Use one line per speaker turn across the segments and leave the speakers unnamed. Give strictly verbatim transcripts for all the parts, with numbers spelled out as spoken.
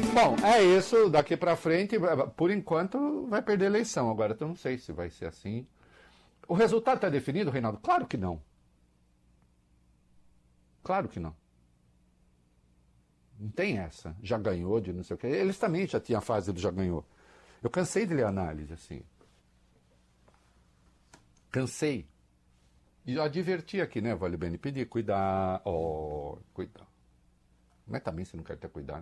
Bom, é isso. Daqui pra frente, por enquanto, vai perder a eleição. Agora eu não sei se vai ser assim. O resultado está definido, Reinaldo? Claro que não. Claro que não. Não tem essa. Já ganhou de não sei o quê. Eles também já tinham a fase do já ganhou. Eu cansei de ler análise, assim. Cansei. E eu adverti aqui, né, Vale Bene? Pedir cuidar. Oh, cuidar. Mas também você não quer ter cuidado.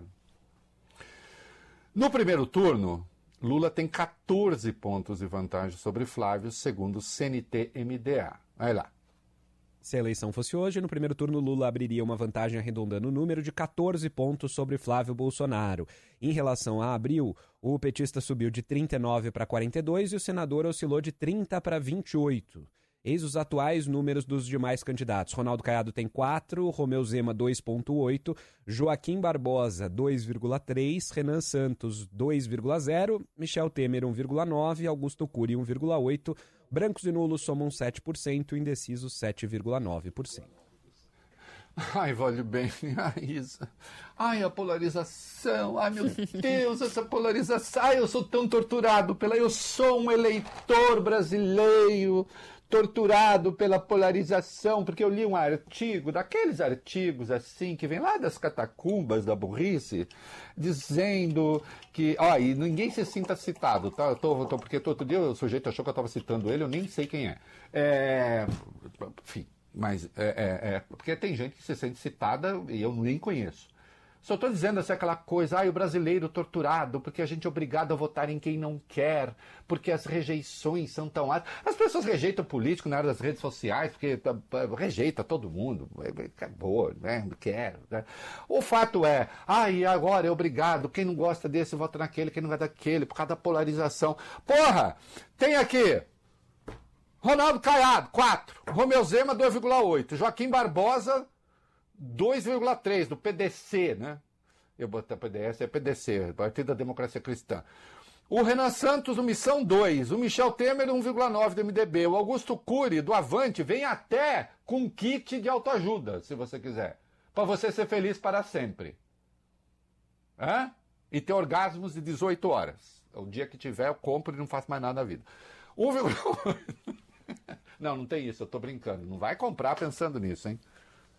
No primeiro turno, Lula tem catorze pontos de vantagem sobre Flávio, segundo o C N T M D A. Vai lá.
Se a eleição fosse hoje, no primeiro turno Lula abriria uma vantagem arredondando o número de catorze pontos sobre Flávio Bolsonaro. Em relação a abril, o petista subiu de trinta e nove para quarenta e dois e o senador oscilou de trinta para vinte e oito. Eis os atuais números dos demais candidatos. Ronaldo Caiado tem quatro, Romeu Zema dois vírgula oito, Joaquim Barbosa dois vírgula três, Renan Santos dois vírgula zero, Michel Temer um vírgula nove, Augusto Cury um vírgula oito, brancos e nulos somam sete por cento, indecisos sete vírgula nove por cento.
Ai, Vale Bene, ai, Isa. Ai, a polarização. Ai, meu Deus, essa polarização. Ai, eu sou tão torturado pela... Eu sou um eleitor brasileiro torturado pela polarização, porque eu li um artigo, daqueles artigos assim, que vem lá das catacumbas da burrice, dizendo que... Ó, e ninguém se sinta citado, tá? Eu tô, tô, porque outro dia o sujeito achou que eu estava citando ele, eu nem sei quem é. É... Enfim... Mas é, é, é, porque tem gente que se sente citada e eu nem conheço. Só estou dizendo assim, aquela coisa, ah, o brasileiro torturado, porque a gente é obrigado a votar em quem não quer, porque as rejeições são tão altas. As pessoas rejeitam político na área das redes sociais, porque rejeita todo mundo. Acabou, né? Quero. Né? O fato é, ah, e agora é obrigado, quem não gosta desse vota naquele, quem não gosta daquele, por causa da polarização. Porra! Tem aqui... Ronaldo Caiado, quatro. Romeu Zema, dois vírgula oito. Joaquim Barbosa, dois vírgula três, do P D C, né? Eu botei P D S, é P D C, Partido da Democracia Cristã. O Renan Santos, do Missão, dois. O Michel Temer, um vírgula nove, do M D B. O Augusto Cury, do Avante, vem até com kit de autoajuda, se você quiser. Para você ser feliz para sempre. Hã? E ter orgasmos de dezoito horas. O dia que tiver, eu compro e não faço mais nada na vida. um vírgula oito. Não, não tem isso, eu tô brincando. Não vai comprar pensando nisso, hein?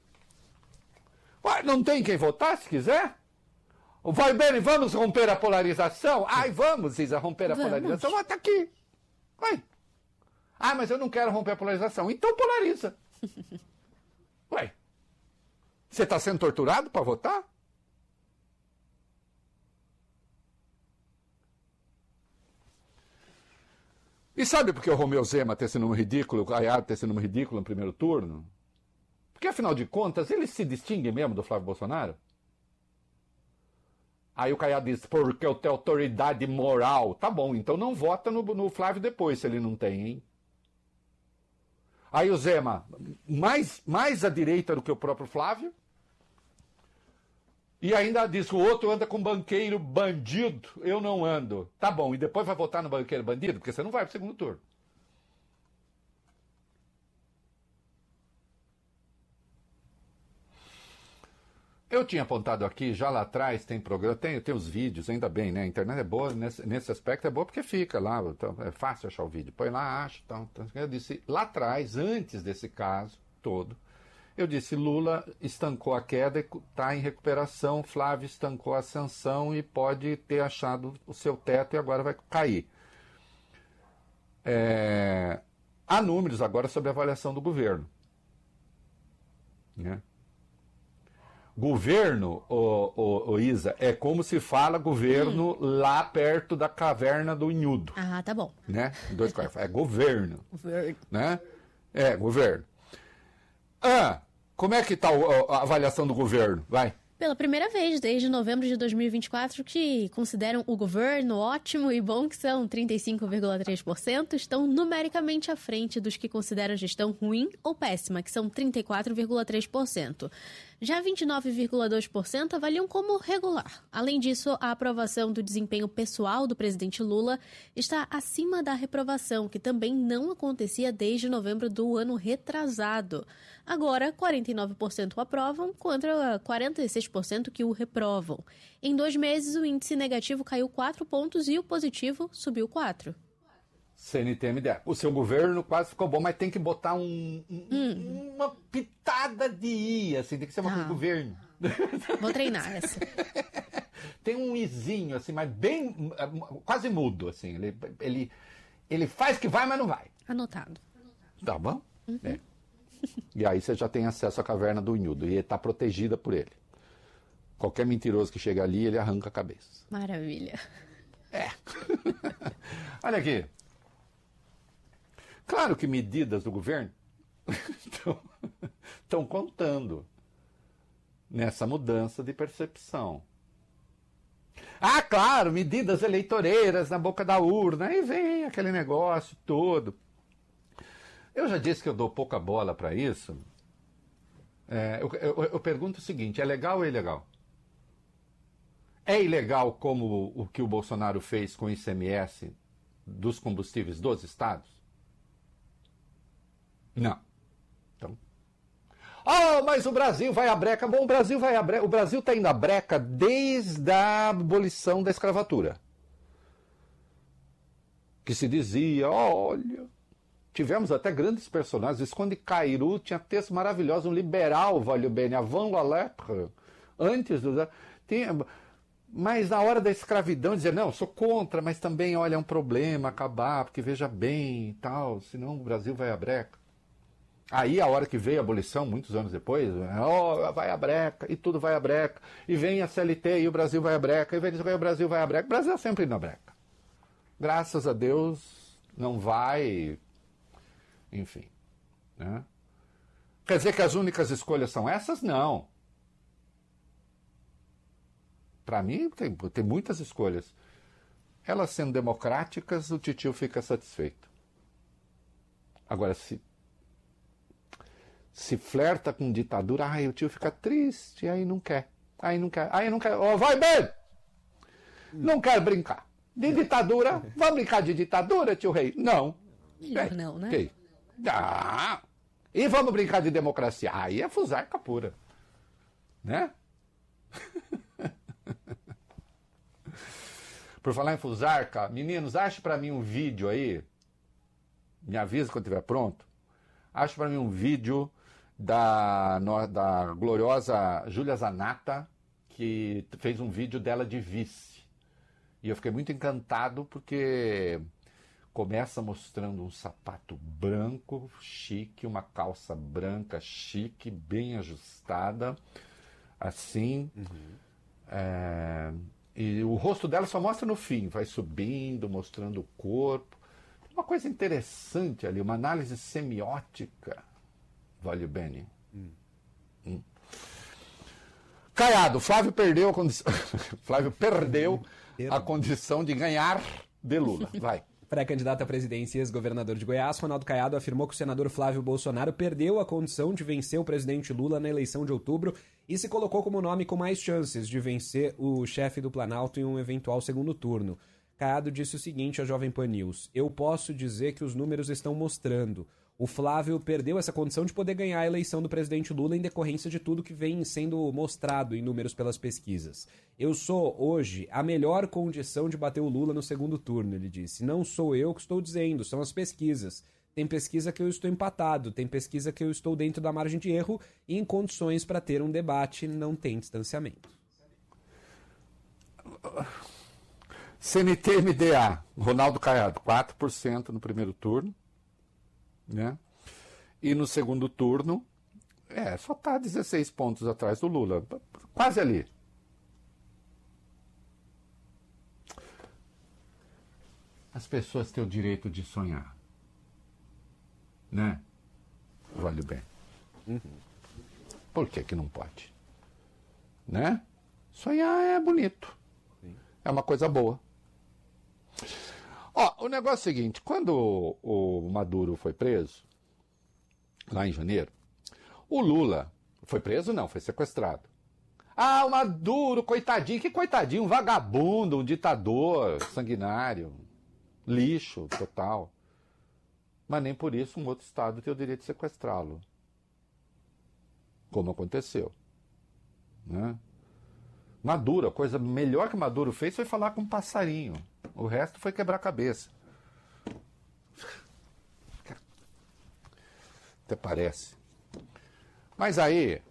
Ué, não tem quem votar, se quiser? Vai bem, vamos romper a polarização? Ai, vamos, Isa, romper a vamos. polarização. Ah, tá aqui. Ué. Ah, mas eu não quero romper a polarização. Então polariza. Ué. Você tá sendo torturado para votar? E sabe por que o Romeu Zema ter sido um ridículo, o Caiado ter sido um ridículo no primeiro turno? Porque, afinal de contas, ele se distingue mesmo do Flávio Bolsonaro? Aí o Caiado diz, porque eu tenho autoridade moral. Tá bom, então não vota no, no Flávio depois, se ele não tem, hein? Aí o Zema, mais, mais à direita do que o próprio Flávio. E ainda diz, o outro anda com banqueiro bandido, eu não ando. Tá bom, e depois vai votar no banqueiro bandido? Porque você não vai pro segundo turno. Eu tinha apontado aqui, já lá atrás, tem programa, tem, tem os vídeos, ainda bem, né? A internet é boa, nesse, nesse aspecto é boa porque fica lá, então é fácil achar o vídeo. Põe lá, acha, então, então. Eu disse, lá atrás, antes desse caso todo, eu disse, Lula estancou a queda e está em recuperação, Flávio estancou a ascensão e pode ter achado o seu teto e agora vai cair. É... Há números agora sobre a avaliação do governo. Né? Governo, ô, ô, ô Isa, é como se fala governo hum. lá perto da caverna do Inhudo.
Ah, tá bom.
Né? Dois é governo.
Governo.
Né? É, governo. Ah, como é que está a avaliação do governo? Vai.
Pela primeira vez desde novembro de dois mil e vinte e quatro, que consideram o governo ótimo e bom, que são trinta e cinco vírgula três por cento, estão numericamente à frente dos que consideram a gestão ruim ou péssima, que são trinta e quatro vírgula três por cento. Já vinte e nove vírgula dois por cento avaliam como regular. Além disso, a aprovação do desempenho pessoal do presidente Lula está acima da reprovação, que também não acontecia desde novembro do ano retrasado. Agora, quarenta e nove por cento o aprovam, contra quarenta e seis por cento que o reprovam. Em dois meses, o índice negativo caiu quatro pontos e o positivo subiu quatro.
C N T M D A. O seu governo quase ficou bom, mas tem que botar um, um, hum. uma pitada de I, assim, tem que ser uma ah. governo.
Vou treinar essa.
Tem um izinho, assim, mas bem, quase mudo, assim. Ele, ele, ele faz que vai, mas não vai.
Anotado.
Tá bom? Uhum. É. E aí você já tem acesso à caverna do Unhudo e está protegida por ele. Qualquer mentiroso que chega ali, ele arranca a cabeça.
Maravilha.
É. Olha aqui. Claro que medidas do governo estão contando nessa mudança de percepção. Ah, claro, medidas eleitoreiras na boca da urna. Aí vem aquele negócio todo. Eu já disse que eu dou pouca bola para isso. É, eu, eu, eu pergunto o seguinte, é legal ou é ilegal? É ilegal como o que o Bolsonaro fez com o I C M S dos combustíveis dos estados? Não. Então. Oh, mas o Brasil vai à breca. Bom, o Brasil vai à breca. O Brasil está indo à breca desde a abolição da escravatura. Que se dizia, olha, tivemos até grandes personagens. Visconde Cairu tinha texto maravilhoso, um liberal, valeu bem, avant la lettre, antes do... Tinha... Mas na hora da escravidão dizia, não, sou contra, mas também, olha, é um problema acabar, porque veja bem e tal, senão o Brasil vai à breca. Aí, a hora que veio a abolição, muitos anos depois, oh, vai à breca, e tudo vai à breca, e vem a C L T, e o Brasil vai à breca, e vem o Brasil vai à breca. O Brasil é sempre indo à breca. Graças a Deus, não vai, enfim. Né? Quer dizer que as únicas escolhas são essas? Não. Para mim, tem, tem muitas escolhas. Elas sendo democráticas, o titio fica satisfeito. Agora, se se flerta com ditadura, aí o tio fica triste, aí não quer. Aí não quer. Aí não quer. Ó, oh, vai bem! Não quero brincar. De ditadura, vamos brincar de ditadura, tio rei? Não.
Melhor não, né?
Okay. Ah, e vamos brincar de democracia? Aí é fusarca pura. Né? Por falar em fusarca, meninos, ache para mim um vídeo aí. Me avisa quando estiver pronto. Ache para mim um vídeo da, da gloriosa Júlia Zanata, que fez um vídeo dela de vice. E eu fiquei muito encantado porque começa mostrando um sapato branco, chique, uma calça branca, chique, bem ajustada, assim. Uhum. É, e o rosto dela só mostra no fim, vai subindo, mostrando o corpo. Uma coisa interessante ali, uma análise semiótica, vale bem. Hum. Hum. Caiado, Flávio perdeu a condição. Flávio perdeu a condição de ganhar de Lula. Vai.
Pré-candidato à presidência e ex-governador de Goiás, Ronaldo Caiado afirmou que o senador Flávio Bolsonaro perdeu a condição de vencer o presidente Lula na eleição de outubro e se colocou como nome com mais chances de vencer o chefe do Planalto em um eventual segundo turno. Caiado disse o seguinte à Jovem Pan News: eu posso dizer que os números estão mostrando. O Flávio perdeu essa condição de poder ganhar a eleição do presidente Lula em decorrência de tudo que vem sendo mostrado em números pelas pesquisas. Eu sou, hoje, a melhor condição de bater o Lula no segundo turno, ele disse. Não sou eu que estou dizendo, são as pesquisas. Tem pesquisa que eu estou empatado, tem pesquisa que eu estou dentro da margem de erro e em condições para ter um debate, não tem distanciamento.
C N T M D A, Ronaldo Caiado, quatro por cento no primeiro turno. Né? E no segundo turno, é, só está dezesseis pontos atrás do Lula, quase ali. As pessoas têm o direito de sonhar, né? Vale bem. Uhum. Por que que não pode? Né? Sonhar é bonito. Sim. É uma coisa boa. Ó, o negócio é o seguinte, quando o, o Maduro foi preso, lá em janeiro, o Lula Foi preso? Não, foi sequestrado. Ah, o Maduro, coitadinho. Que coitadinho? Um vagabundo, um ditador sanguinário. Lixo total. Mas nem por isso um outro Estado tem o direito de sequestrá-lo. Como aconteceu. Né? Maduro, a coisa melhor que Maduro fez foi falar com um passarinho. O resto foi quebrar a cabeça. Até parece. Mas aí,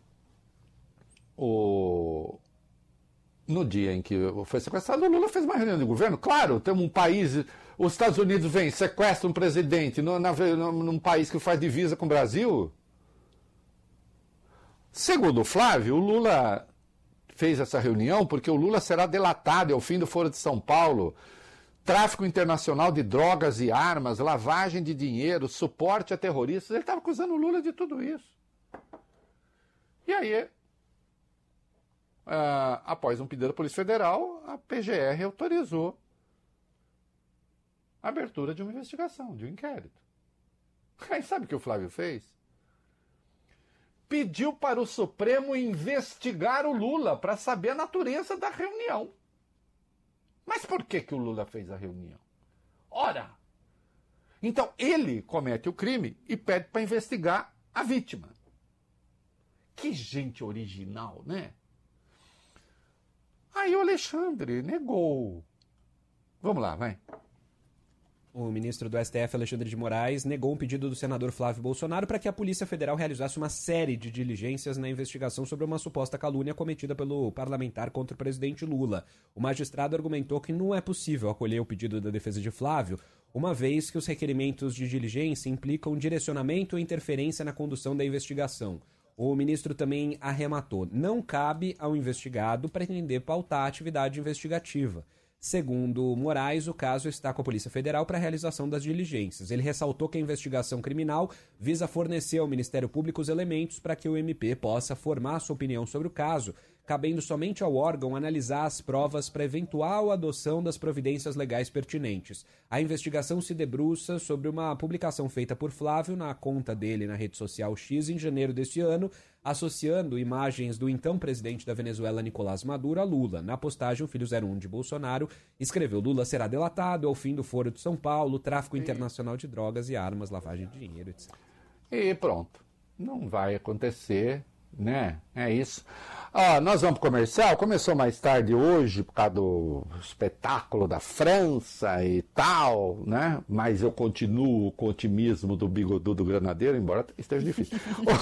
o... no dia em que foi sequestrado, o Lula fez uma reunião de governo. Claro, tem um país... Os Estados Unidos vêm, sequestram um presidente no, na, num país que faz divisa com o Brasil. Segundo o Flávio, o Lula fez essa reunião porque o Lula será delatado ao fim do Foro de São Paulo. Tráfico internacional de drogas e armas, lavagem de dinheiro, suporte a terroristas. Ele estava acusando o Lula de tudo isso. E aí, uh, após um pedido da Polícia Federal, a P G R autorizou a abertura de uma investigação, de um inquérito. Aí sabe o que o Flávio fez? Pediu para o Supremo investigar o Lula para saber a natureza da reunião. Mas por que que o Lula fez a reunião? Ora! Então ele comete o crime e pede para investigar a vítima. Que gente original, né? Aí o Alexandre negou. Vamos lá, vai.
O ministro do S T F, Alexandre de Moraes, negou um pedido do senador Flávio Bolsonaro para que a Polícia Federal realizasse uma série de diligências na investigação sobre uma suposta calúnia cometida pelo parlamentar contra o presidente Lula. O magistrado argumentou que não é possível acolher o pedido da defesa de Flávio, uma vez que os requerimentos de diligência implicam direcionamento ou interferência na condução da investigação. O ministro também arrematou: não cabe ao investigado pretender pautar a atividade investigativa. Segundo Moraes, o caso está com a Polícia Federal para a realização das diligências. Ele ressaltou que a investigação criminal visa fornecer ao Ministério Público os elementos para que o M P possa formar sua opinião sobre o caso, cabendo somente ao órgão analisar as provas para eventual adoção das providências legais pertinentes. A investigação se debruça sobre uma publicação feita por Flávio na conta dele na rede social X em janeiro deste ano, associando imagens do então presidente da Venezuela, Nicolás Maduro, a Lula. Na postagem, o filho zero um de Bolsonaro escreveu: Lula será delatado ao fim do Foro de São Paulo, tráfico e... internacional de drogas e armas, lavagem de dinheiro, etcétera.
E pronto. Não vai acontecer, né? É isso. Ah, nós vamos para o comercial. Começou mais tarde hoje por causa do espetáculo da França e tal, né? Mas eu continuo com o otimismo do bigodudo granadeiro, embora esteja difícil.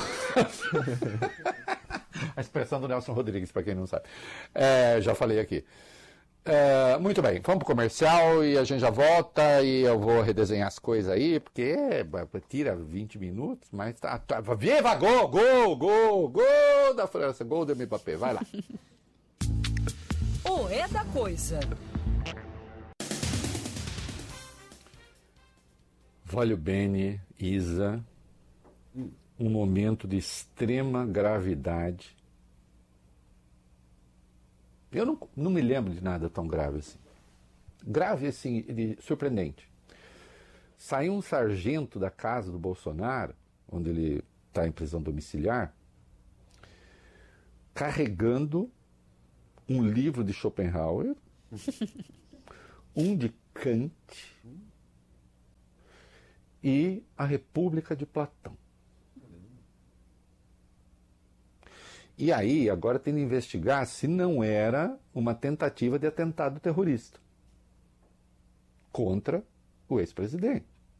A expressão do Nelson Rodrigues, para quem não sabe. É, já falei aqui. É, muito bem, vamos para o comercial e a gente já volta e eu vou redesenhar as coisas aí, porque tira vinte minutos, mas tá, tá. Viva, gol, gol, gol, gol da França, gol do Mbappé, vai lá.
O é da coisa.
Voglio bene, Isa, um momento de extrema gravidade. Eu não, não me lembro de nada tão grave assim. Grave, assim, de, surpreendente. Saiu um sargento da casa do Bolsonaro, onde ele está em prisão domiciliar, carregando um livro de Schopenhauer, um de Kant e a República de Platão. E aí, agora tem que investigar se não era uma tentativa de atentado terrorista contra o ex-presidente.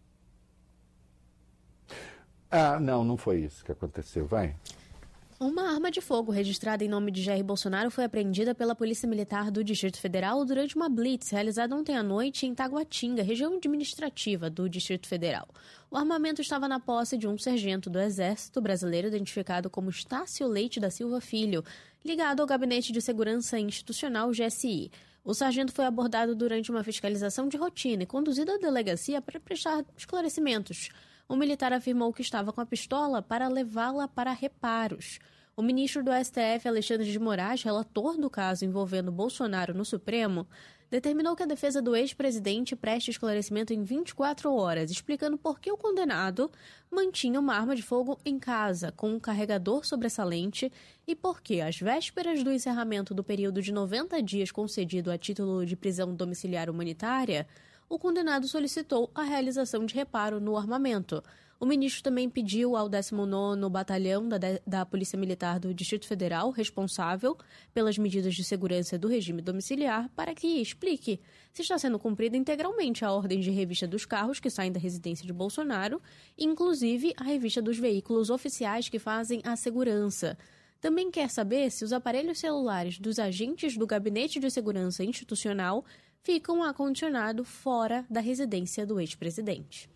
Ah, não, não foi isso que aconteceu, vai.
Uma arma de fogo registrada em nome de Jair Bolsonaro foi apreendida pela Polícia Militar do Distrito Federal durante uma blitz realizada ontem à noite em Taguatinga, região administrativa do Distrito Federal. O armamento estava na posse de um sargento do Exército brasileiro identificado como Estácio Leite da Silva Filho, ligado ao Gabinete de Segurança Institucional G S I. O sargento foi abordado durante uma fiscalização de rotina e conduzido à delegacia para prestar esclarecimentos. O militar afirmou que estava com a pistola para levá-la para reparos. O ministro do S T F, Alexandre de Moraes, relator do caso envolvendo Bolsonaro no Supremo, determinou que a defesa do ex-presidente preste esclarecimento em vinte e quatro horas, explicando por que o condenado mantinha uma arma de fogo em casa, com um carregador sobressalente, e por que, às vésperas do encerramento do período de noventa dias concedido a título de prisão domiciliar humanitária, o condenado solicitou a realização de reparo no armamento. O ministro também pediu ao décimo nono Batalhão da, da Polícia Militar do Distrito Federal, responsável pelas medidas de segurança do regime domiciliar, para que explique se está sendo cumprida integralmente a ordem de revista dos carros que saem da residência de Bolsonaro, inclusive a revista dos veículos oficiais que fazem a segurança. Também quer saber se os aparelhos celulares dos agentes do Gabinete de Segurança Institucional ficam acondicionado fora da residência do ex-presidente.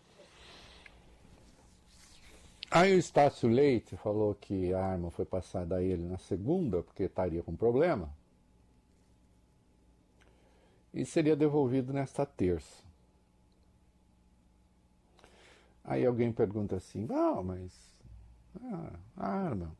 Aí o Estácio Leite falou que a arma foi passada a ele na segunda, porque estaria com problema, e seria devolvido nesta terça. Aí alguém pergunta assim, não, mas ah, a arma...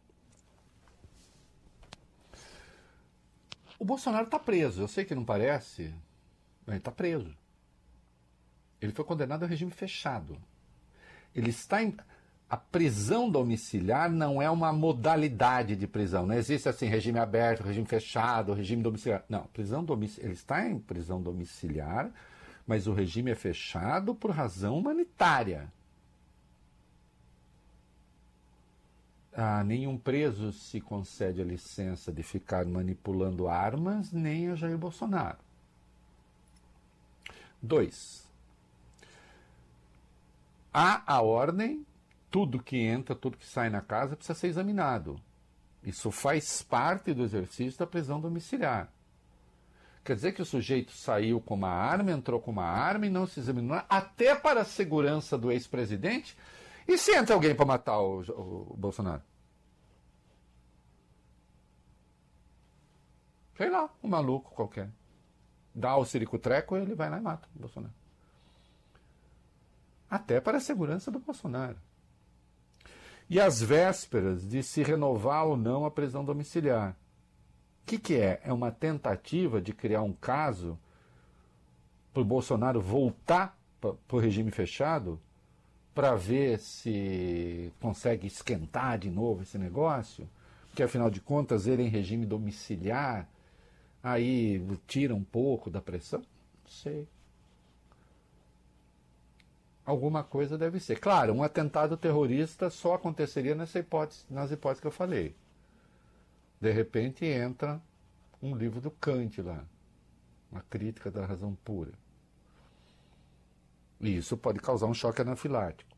O Bolsonaro está preso, eu sei que não parece, mas ele está preso. Ele foi condenado ao regime fechado. Ele está em... A prisão domiciliar não é uma modalidade de prisão. Não existe assim, regime aberto, regime fechado, regime domiciliar. Não, prisão domiciliar. Ele está em prisão domiciliar, mas o regime é fechado por razão humanitária. Ah, nenhum preso se concede a licença de ficar manipulando armas, nem a Jair Bolsonaro. Dois. Há a ordem. Tudo que entra, tudo que sai na casa precisa ser examinado. Isso faz parte do exercício da prisão domiciliar. Quer dizer que o sujeito saiu com uma arma, entrou com uma arma e não se examinou, até para a segurança do ex-presidente? E se entra alguém para matar o, o, o Bolsonaro? Sei lá, um maluco qualquer. Dá o ciricutreco e ele vai lá e mata o Bolsonaro. Até para a segurança do Bolsonaro. E às vésperas de se renovar ou não a prisão domiciliar. O que, que é? É uma tentativa de criar um caso para o Bolsonaro voltar para o regime fechado para ver se consegue esquentar de novo esse negócio, porque afinal de contas ele em regime domiciliar aí tira um pouco da pressão? Não sei. Alguma coisa deve ser. Claro, um atentado terrorista só aconteceria nessa hipótese, nas hipóteses que eu falei. De repente entra um livro do Kant lá, uma crítica da razão pura. E isso pode causar um choque anafilático.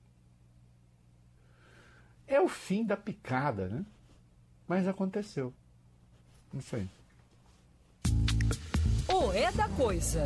É o fim da picada, né? Mas aconteceu. Não sei.
O é da coisa.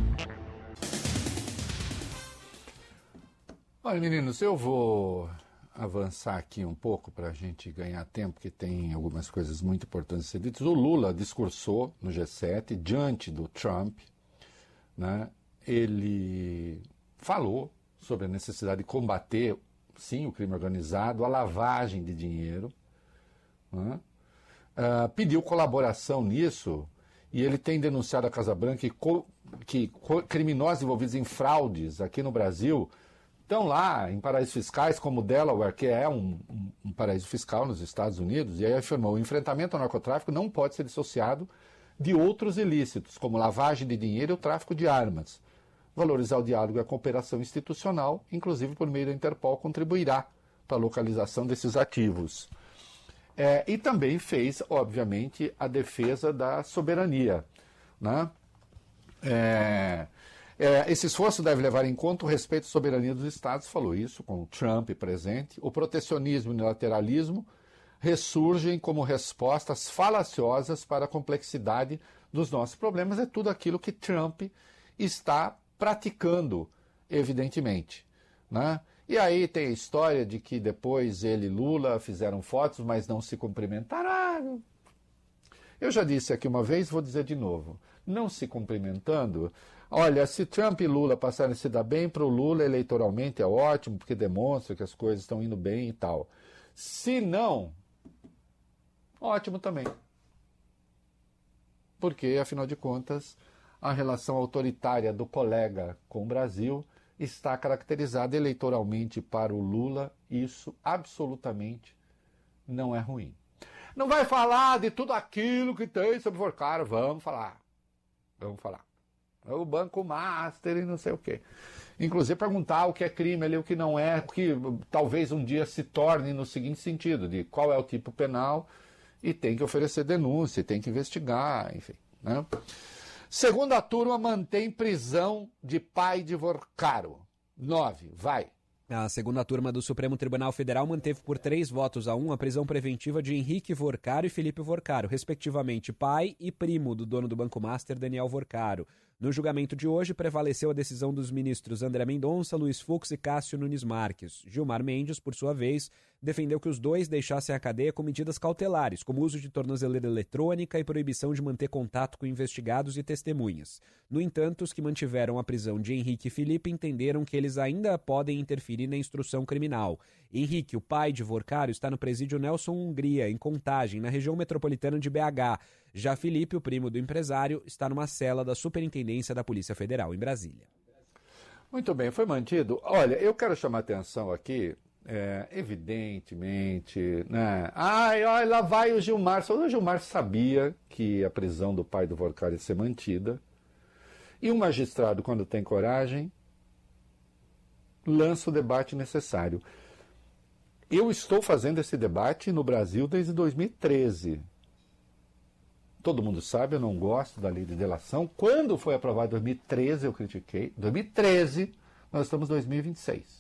Olha, meninos, eu vou avançar aqui um pouco para a gente ganhar tempo, porque tem algumas coisas muito importantes a ser ditas. O Lula discursou no G sete diante do Trump, né? Ele falou sobre a necessidade de combater, sim, o crime organizado, a lavagem de dinheiro, né? Uh, pediu colaboração nisso, e ele tem denunciado a Casa Branca que, co- que co- criminosos envolvidos em fraudes aqui no Brasil estão lá em paraísos fiscais como Delaware, que é um, um, um paraíso fiscal nos Estados Unidos, e aí afirmou: o enfrentamento ao narcotráfico não pode ser dissociado de outros ilícitos, como lavagem de dinheiro e o tráfico de armas. Valorizar o diálogo e a cooperação institucional, inclusive por meio da Interpol, contribuirá para a localização desses ativos. É, e também fez, obviamente, a defesa da soberania, né? É... É, esse esforço deve levar em conta o respeito à soberania dos Estados, falou isso com o Trump presente. O protecionismo e o unilateralismo ressurgem como respostas falaciosas para a complexidade dos nossos problemas. É tudo aquilo que Trump está praticando, evidentemente, né? E aí tem a história de que depois ele e Lula fizeram fotos, mas não se cumprimentaram. Ah, eu já disse aqui uma vez, vou dizer de novo. Não se cumprimentando... Olha, se Trump e Lula passarem a se dar bem, para o Lula eleitoralmente é ótimo, porque demonstra que as coisas estão indo bem e tal. Se não, Ótimo também. Porque, afinal de contas, a relação autoritária do colega com o Brasil está caracterizada eleitoralmente para o Lula. Isso absolutamente não é ruim. Não vai falar de tudo aquilo que tem sobre Vorcaro. Vamos falar. Vamos falar. O Banco Master e não sei o quê. Inclusive perguntar o que é crime ali, o que não é, o que talvez um dia se torne no seguinte sentido, de qual é o tipo penal, e tem que oferecer denúncia, tem que investigar, enfim. Né? Segunda turma mantém prisão de pai de Vorcaro. Nove, vai.
A segunda turma do Supremo Tribunal Federal manteve por três votos a um a prisão preventiva de Henrique Vorcaro e Felipe Vorcaro, respectivamente pai e primo do dono do Banco Master, Daniel Vorcaro. No julgamento de hoje, prevaleceu a decisão dos ministros André Mendonça, Luiz Fux e Cássio Nunes Marques. Gilmar Mendes, por sua vez, defendeu que os dois deixassem a cadeia com medidas cautelares, como uso de tornozeleira eletrônica e proibição de manter contato com investigados e testemunhas. No entanto, os que mantiveram a prisão de Henrique e Felipe entenderam que eles ainda podem interferir na instrução criminal. Henrique, o pai de Vorcaro, está no presídio Nelson Hungria, em Contagem, na região metropolitana de B H. Já Felipe, o primo do empresário, está numa cela da Superintendência da Polícia Federal, em Brasília.
Muito bem, foi mantido. Olha, eu quero chamar a atenção aqui, é, evidentemente, né? Ai, olha, lá vai o Gilmar. Só o Gilmar sabia que a prisão do pai do Vorcaro ia ser mantida. E o magistrado, quando tem coragem, lança o debate necessário. Eu estou fazendo esse debate no Brasil desde dois mil e treze. Todo mundo sabe, eu não gosto da lei de delação. Quando foi aprovada em dois mil e treze, eu critiquei. dois mil e treze, nós estamos em dois mil e vinte e seis.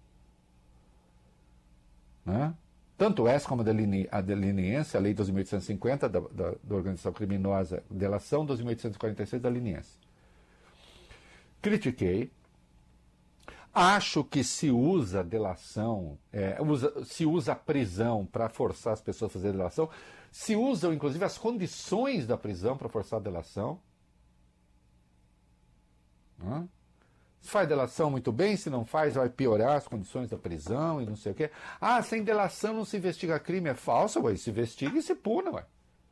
Né? Tanto essa como a deliniense, a lei dois mil oitocentos e cinquenta da, da, da organização criminosa, delação dois mil oitocentos e quarenta e seis da liniense. Critiquei. Acho que se usa delação, é, usa, se usa a prisão para forçar as pessoas a fazer delação, se usam inclusive as condições da prisão para forçar a delação. Hã? Se faz delação, muito bem, se não faz, vai piorar as condições da prisão e não sei o quê. Ah, sem delação não se investiga crime, é falso, ué, se investiga e se puna, ué.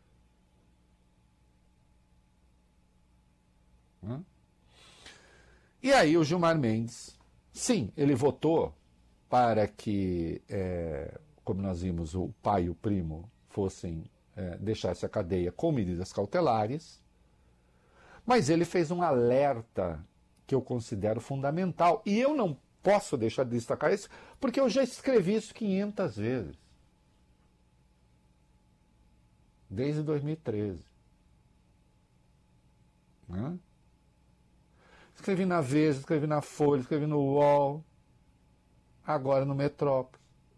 Hã? E aí o Gilmar Mendes, sim, ele votou para que, é, como nós vimos, o pai e o primo fossem, é, deixassem a cadeia com medidas cautelares, mas ele fez um alerta que eu considero fundamental. E eu não posso deixar de destacar isso, porque eu já escrevi isso quinhentas vezes. Desde dois mil e treze. Né? Escrevi na Veja, escrevi na Folha, escrevi no U O L, agora no Metrópole.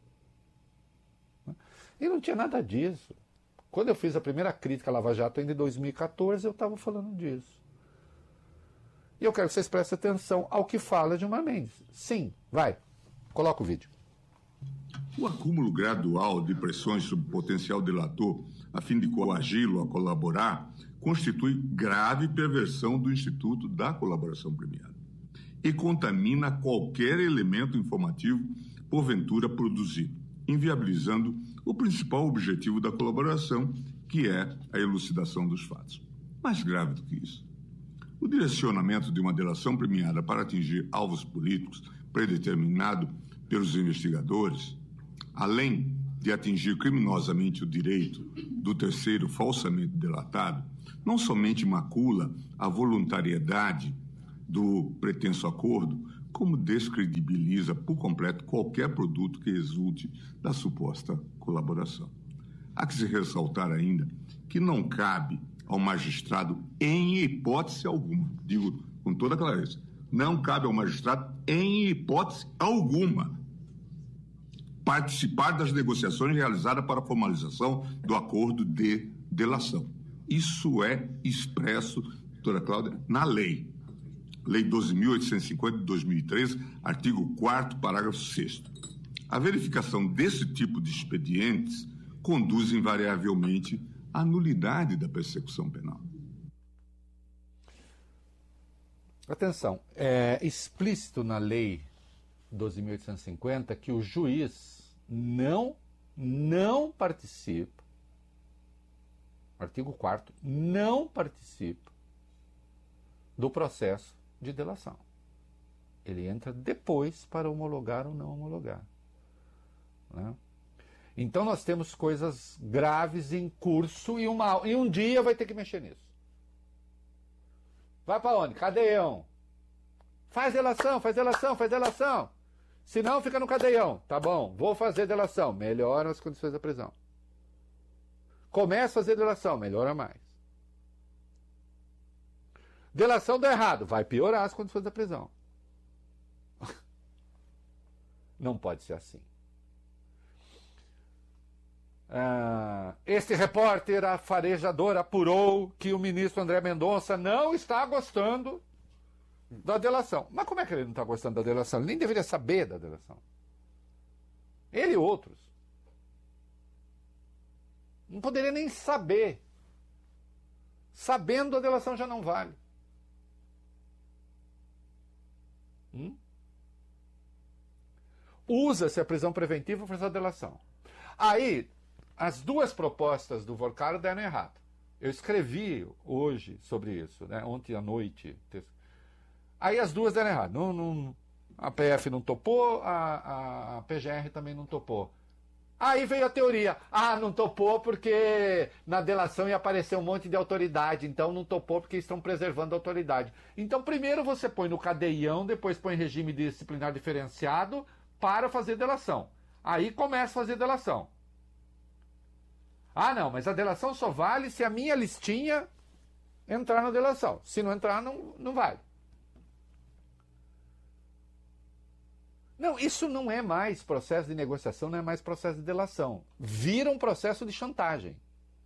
E não tinha nada disso. Quando eu fiz a primeira crítica à Lava Jato, ainda em dois mil e quatorze, eu estava falando disso. E eu quero que vocês prestem atenção ao que fala Gilmar Mendes. Sim, vai, coloca o vídeo.
O acúmulo gradual de pressões sobre o potencial delator, a fim de coagi-lo a colaborar, constitui grave perversão do Instituto da Colaboração Premiada e contamina qualquer elemento informativo porventura produzido, inviabilizando o principal objetivo da colaboração, que é a elucidação dos fatos. Mais grave do que isso, o direcionamento de uma delação premiada para atingir alvos políticos predeterminado pelos investigadores, além de atingir criminosamente o direito do terceiro falsamente delatado, não somente macula a voluntariedade do pretenso acordo, como descredibiliza por completo qualquer produto que resulte da suposta colaboração. Há que se ressaltar ainda que não cabe ao magistrado, em hipótese alguma, digo com toda clareza, não cabe ao magistrado, em hipótese alguma, participar das negociações realizadas para a formalização do acordo de delação. Isso é expresso, doutora Cláudia, na lei. Lei doze mil oitocentos e cinquenta de dois mil e treze, artigo quarto, parágrafo sexto. A verificação desse tipo de expedientes conduz invariavelmente à nulidade da persecução penal.
Atenção, é explícito na lei doze mil oitocentos e cinquenta que o juiz não, não participa artigo quarto, não participa do processo de delação. Ele entra depois para homologar ou não homologar. Né? Então nós temos coisas graves em curso e, uma, e um dia vai ter que mexer nisso. Vai para onde? Cadeião. Faz delação, faz delação, faz delação. Se não, fica no cadeião. Tá bom, vou fazer delação. Melhora as condições da prisão. Começa a fazer delação, melhora mais. Delação deu errado, vai piorar as condições da prisão. Não pode ser assim. Ah, este repórter afarejador apurou que o ministro André Mendonça não está gostando da delação. Mas como é que ele não está gostando da delação? Ele nem deveria saber da delação. Ele e outros. Não poderia nem saber. Sabendo, a delação já não vale. Hum? Usa-se a prisão preventiva para fazer a delação. Aí, as duas propostas do Vorcaro deram errado. Eu escrevi hoje sobre isso, né? Ontem à noite. Aí as duas deram errado. Não, não, a P F não topou, a, a P G R também não topou. Aí veio a teoria. Ah, não topou porque na delação ia aparecer um monte de autoridade. Então não topou porque estão preservando a autoridade. Então primeiro você põe no cadeião, depois põe em regime disciplinar diferenciado para fazer delação. Aí começa a fazer delação. Ah, não, mas a delação só vale se a minha listinha entrar na delação. Se não entrar, não, não vale. Não, isso não é mais processo de negociação, não é mais processo de delação. Vira um processo de chantagem.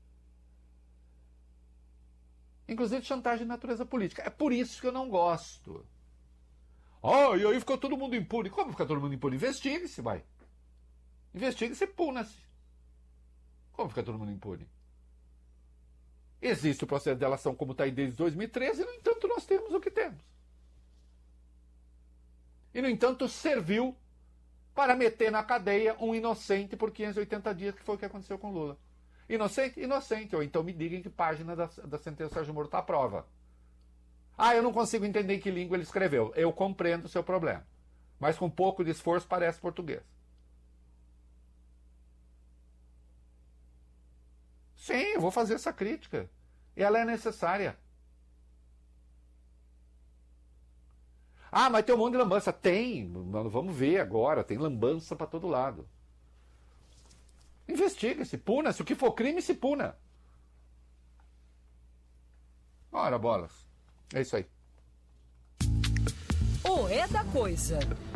Inclusive chantagem de natureza política. É por isso que eu não gosto. Ah, e aí ficou todo mundo impune. Como fica todo mundo impune? Investigue-se, vai. Investigue-se e puna-se. Como fica todo mundo impune? Existe o processo de delação como está aí desde dois mil e treze, e, no entanto, nós temos o que temos. E, no entanto, serviu para meter na cadeia um inocente por quinhentos e oitenta dias, que foi o que aconteceu com Lula. Inocente? Inocente. Ou então me diga em que página da, da sentença do Sérgio Moro está a prova. Ah, eu não consigo entender em que língua ele escreveu. Eu compreendo o seu problema. Mas com um pouco de esforço parece português. Sim, eu vou fazer essa crítica. E ela é necessária. Ah, mas tem um monte de lambança. Tem, vamos ver agora. Tem lambança para todo lado. Investiga-se, puna-se. O que for crime, se puna. Ora, bolas. É isso aí.
O É da Coisa.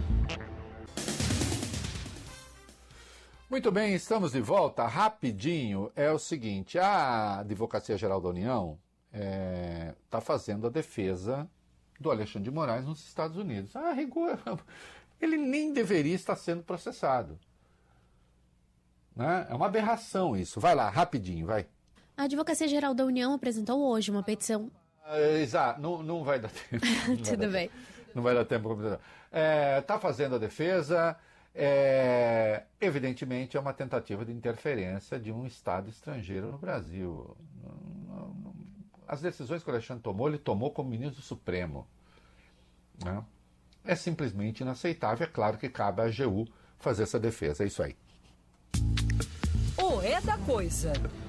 Muito bem, estamos de volta. Rapidinho, é o seguinte, a Advocacia Geral da União está é, fazendo a defesa do Alexandre de Moraes nos Estados Unidos. Ah, rigor, ele nem deveria estar sendo processado. Né? É uma aberração isso. Vai lá, rapidinho, vai.
A Advocacia Geral da União apresentou hoje uma petição...
Ah, exato, não, não vai dar tempo.
Tudo bem.
Não vai dar tempo. Está é, fazendo a defesa... É, evidentemente é uma tentativa de interferência de um Estado estrangeiro no Brasil. As decisões que o Alexandre tomou, ele tomou como ministro do Supremo. Né? É simplesmente inaceitável. É claro que cabe à A G U fazer essa defesa. É isso aí.
O É da Coisa.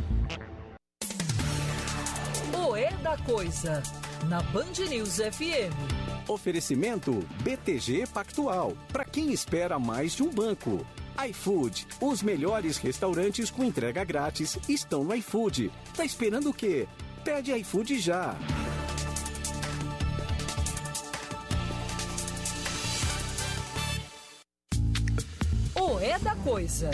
O É da Coisa. Na Band News F M.
Oferecimento B T G Pactual. Para quem espera mais de um banco. iFood. Os melhores restaurantes com entrega grátis estão no iFood. Tá esperando o quê? Pede iFood já.
O É da Coisa.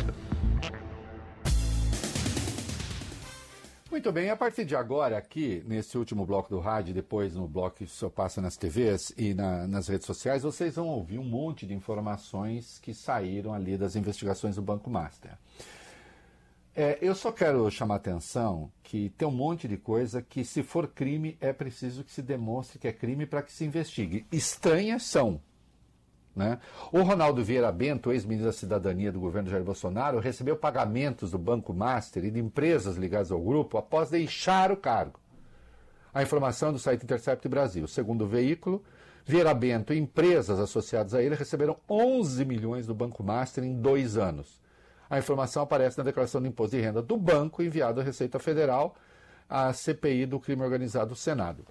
Muito bem, a partir de agora, aqui, nesse último bloco do rádio, depois no bloco que só passa nas T Vs e na, nas redes sociais, vocês vão ouvir um monte de informações que saíram ali das investigações do Banco Master. É, eu só quero chamar a atenção que tem um monte de coisa que, se for crime, é preciso que se demonstre que é crime para que se investigue. Estranhas são. Né? O Ronaldo Vieira Bento, ex-ministro da Cidadania do governo Jair Bolsonaro, recebeu pagamentos do Banco Master e de empresas ligadas ao grupo após deixar o cargo. A informação é do site Intercept Brasil. Segundo o veículo, Vieira Bento e empresas associadas a ele receberam onze milhões do Banco Master em dois anos. A informação aparece na declaração de imposto de renda do banco enviada à Receita Federal, à C P I do crime organizado do Senado.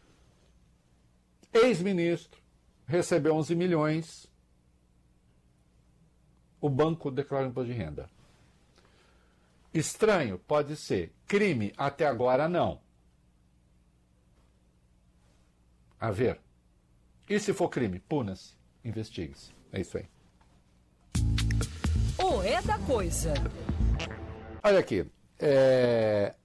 Ex-ministro recebeu onze milhões, o banco declara imposto de renda. Estranho? Pode ser. Crime? Até agora não. A ver. E se for crime? Puna-se. Investigue-se. É isso aí.
O É da Coisa.
Olha aqui. É...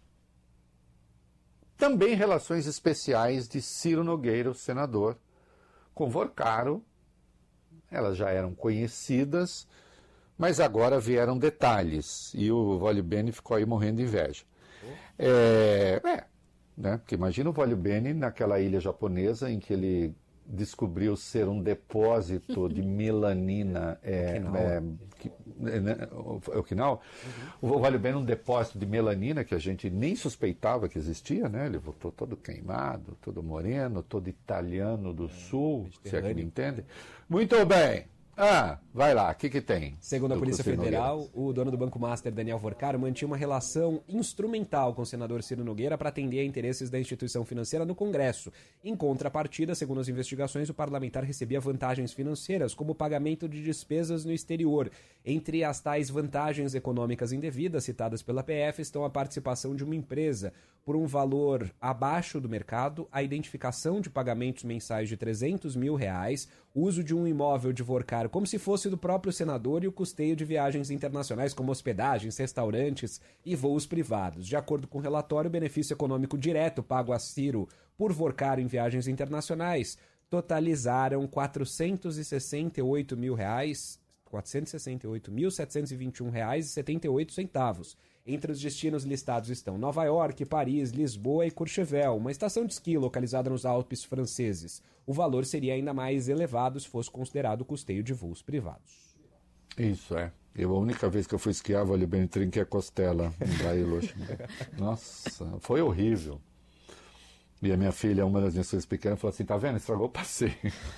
Também relações especiais de Ciro Nogueira, o senador, com Vorcaro. Elas já eram conhecidas, mas agora vieram detalhes. E o Vólio Bene ficou aí morrendo de inveja. É, é né? Porque imagina o Vólio Bene naquela ilha japonesa em que ele descobriu ser um depósito de melanina. É, é, que, né, o Okinawa? Uhum. O Vólio Bene um depósito de melanina que a gente nem suspeitava que existia, né? Ele voltou todo queimado, todo moreno, todo italiano do é, sul, se é que me entende. Muito bem. Ah, vai lá, o que que tem?
Segundo a Polícia Federal, o dono do Banco Master, Daniel Vorcaro, mantinha uma relação instrumental com o senador Ciro Nogueira para atender a interesses da instituição financeira no Congresso. Em contrapartida, segundo as investigações, o parlamentar recebia vantagens financeiras, como o pagamento de despesas no exterior. Entre as tais vantagens econômicas indevidas citadas pela P F estão a participação de uma empresa por um valor abaixo do mercado, a identificação de pagamentos mensais de trezentos mil reais, o uso de um imóvel de Vorcaro como se fosse do próprio senador e o custeio de viagens internacionais como hospedagens, restaurantes e voos privados. De acordo com o relatório, o benefício econômico direto pago a Ciro por Vorcaro em viagens internacionais totalizaram quatrocentos e sessenta e oito mil reais, quatrocentos e sessenta e oito mil, setecentos e vinte e um reais e setenta e oito centavos. Entre os destinos listados estão Nova York, Paris, Lisboa e Courchevel, uma estação de esqui localizada nos Alpes franceses. O valor seria ainda mais elevado se fosse considerado o custeio de voos privados.
Isso, é. Eu, a única vez que eu fui esquiar, Vale bem, trinquei a costela em Bahia Luxemburgo. Nossa, foi horrível. E a minha filha, uma das minhas filhas pequenas, falou assim, tá vendo? Estragou o passeio.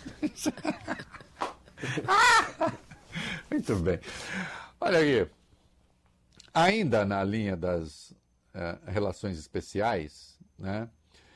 Muito bem. Olha aí. Ainda na linha das uh, relações especiais, né,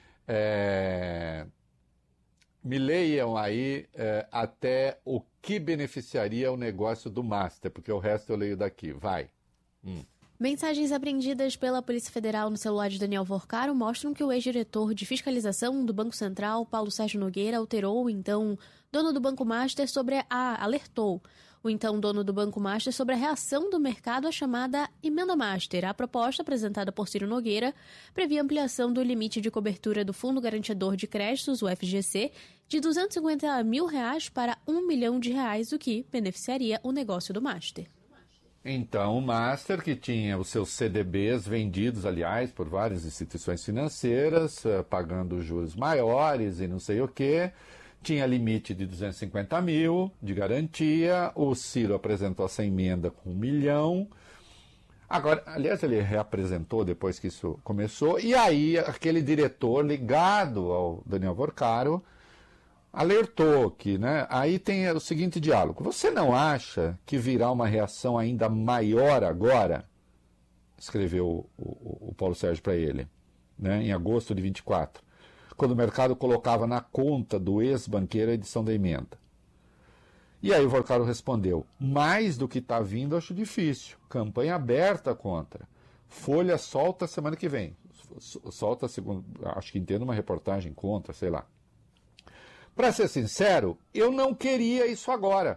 é, me leiam aí uh, até o que beneficiaria o negócio do Master, porque o resto eu leio daqui. Vai. Hum.
Mensagens apreendidas pela Polícia Federal no celular de Daniel Vorcaro mostram que o ex-diretor de fiscalização do Banco Central, Paulo Sérgio Nogueira, alterou o então dono do Banco Master sobre a... alertou o então dono do Banco Master sobre a reação do mercado à chamada Emenda Master. A proposta, apresentada por Ciro Nogueira, previa ampliação do limite de cobertura do Fundo Garantidor de Créditos, o F G C, de duzentos e cinquenta mil reais para um milhão de reais, o que beneficiaria o negócio do Master.
Então, o Master, que tinha os seus C D Bs vendidos, aliás, por várias instituições financeiras, pagando juros maiores e não sei o quê, tinha limite de duzentos e cinquenta mil de garantia, o Ciro apresentou essa emenda com um milhão. Agora, aliás, ele reapresentou depois que isso começou, e aí aquele diretor ligado ao Daniel Vorcaro alertou que, né, aí tem o seguinte diálogo. Você não acha que virá uma reação ainda maior agora? Escreveu o, o, o Paulo Sérgio para ele, né, em agosto de vinte e quatro. Quando o mercado colocava na conta do ex-banqueiro a edição da emenda. E aí o Vorcaro respondeu, mais do que está vindo acho difícil, campanha aberta contra, Folha solta semana que vem, solta, segundo, acho que entendo uma reportagem contra, sei lá. Para ser sincero, eu não queria isso agora,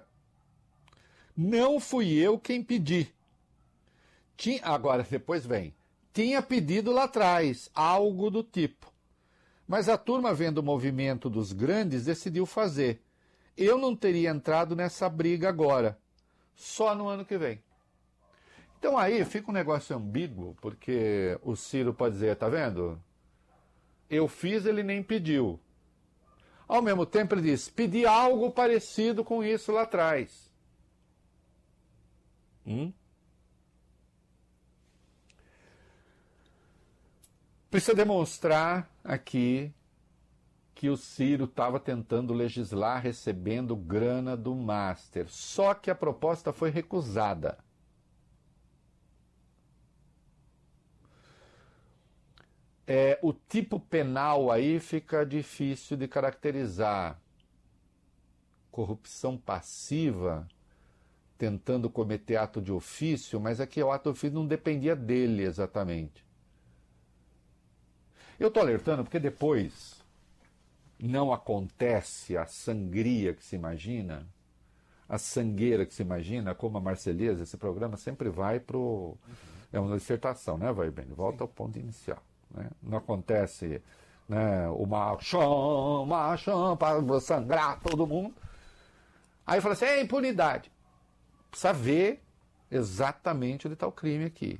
não fui eu quem pedi. Tinha, agora, depois vem, tinha pedido lá atrás, algo do tipo. Mas a turma, vendo o movimento dos grandes, decidiu fazer. Eu não teria entrado nessa briga agora, só no ano que vem. Então aí fica um negócio ambíguo, porque o Ciro pode dizer, tá vendo? Eu fiz, ele nem pediu. Ao mesmo tempo, ele diz, pedi algo parecido com isso lá atrás. Hum? Precisa demonstrar aqui que o Ciro estava tentando legislar recebendo grana do Master. Só que a proposta foi recusada. É, o tipo penal aí fica difícil de caracterizar. Corrupção passiva, tentando cometer ato de ofício, mas é que o ato de ofício não dependia dele exatamente. Eu estou alertando porque depois não acontece a sangria que se imagina, a sangueira que se imagina, como a Marselhesa, esse programa sempre vai para o... É uma dissertação, né, vai bem? Volta ao ponto inicial. Né? Não acontece, né, o machão, machão, para sangrar todo mundo. Aí fala assim, é impunidade. Precisa ver exatamente onde está o crime aqui.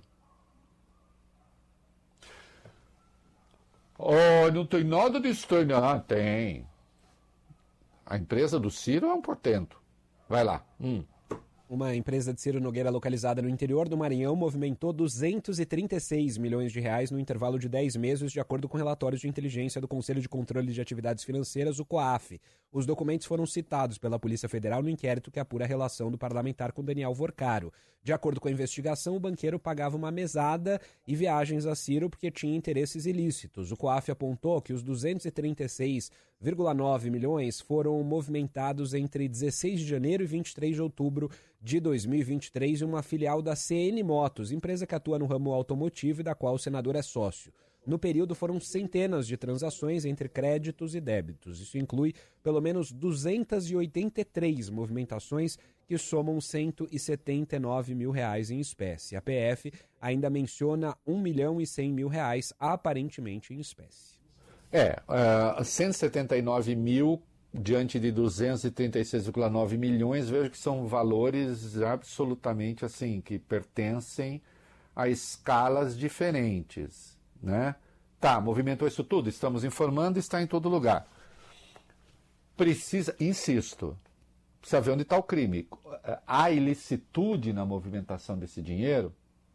Oh, não tem nada de estranho. Ah, tem. A empresa do Ciro é um portento. Vai lá. Hum.
Uma empresa de Ciro Nogueira localizada no interior do Maranhão movimentou duzentos e trinta e seis milhões de reais no intervalo de dez meses, de acordo com relatórios de inteligência do Conselho de Controle de Atividades Financeiras, o COAF. Os documentos foram citados pela Polícia Federal no inquérito que apura a relação do parlamentar com Daniel Vorcaro. De acordo com a investigação, o banqueiro pagava uma mesada e viagens a Ciro porque tinha interesses ilícitos. O COAF apontou que os duzentos e trinta e seis vírgula nove milhões foram movimentados entre dezesseis de janeiro e vinte e três de outubro de dois mil e vinte e três em uma filial da C N Motos, empresa que atua no ramo automotivo e da qual o senador é sócio. No período foram centenas de transações entre créditos e débitos. Isso inclui pelo menos duzentas e oitenta e três movimentações que somam cento e setenta e nove mil reais em espécie. A P F ainda menciona um milhão e cem mil reais aparentemente em espécie.
É, uh, cento e setenta e nove mil diante de duzentos e trinta e seis vírgula nove milhões, vejo que são valores absolutamente assim, que pertencem a escalas diferentes, né? Tá, movimentou isso tudo, estamos informando, está em todo lugar. Precisa, insisto, precisa ver onde está o crime. Há ilicitude na movimentação desse dinheiro?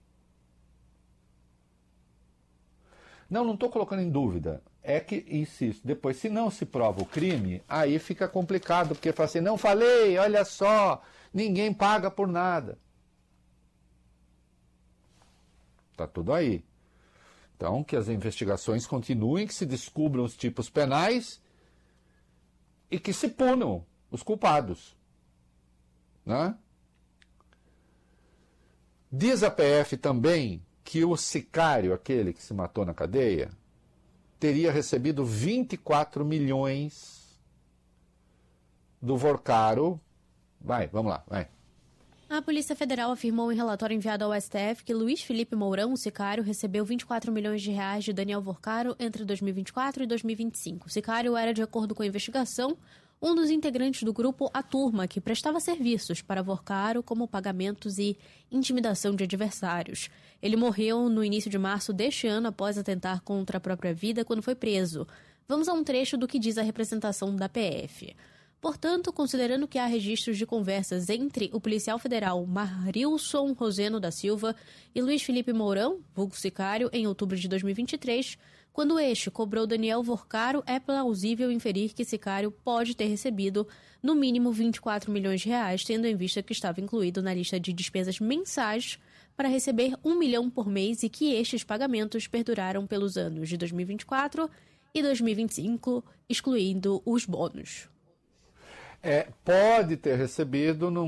Não, não estou colocando em dúvida. É que, insisto, depois, se não se prova o crime, aí fica complicado, porque fala assim, não falei, olha só, ninguém paga por nada. Está tudo aí. Então, que as investigações continuem, que se descubram os tipos penais e que se punam os culpados. Né? Diz a P F também que o sicário, aquele que se matou na cadeia, teria recebido vinte e quatro milhões do Vorcaro. Vai, vamos lá, vai.
A Polícia Federal afirmou em relatório enviado ao S T F que Luiz Felipe Mourão, o sicário, recebeu vinte e quatro milhões de reais de Daniel Vorcaro entre dois mil e vinte e quatro e dois mil e vinte e cinco. O sicário era, de acordo com a investigação, um dos integrantes do grupo A Turma, que prestava serviços para Vorcaro como pagamentos e intimidação de adversários. Ele morreu no início de março deste ano após atentar contra a própria vida quando foi preso. Vamos a um trecho do que diz a representação da P F. Portanto, considerando que há registros de conversas entre o policial federal Marilson Roseno da Silva e Luiz Felipe Mourão, vulgo sicário, em outubro de dois mil e vinte e três, quando este cobrou Daniel Vorcaro, é plausível inferir que sicário pode ter recebido, no mínimo, vinte e quatro milhões de reais, tendo em vista que estava incluído na lista de despesas mensais para receber um milhão por mês e que estes pagamentos perduraram pelos anos de dois mil e vinte e quatro e dois mil e vinte e cinco, excluindo os bônus.
É, pode ter recebido, não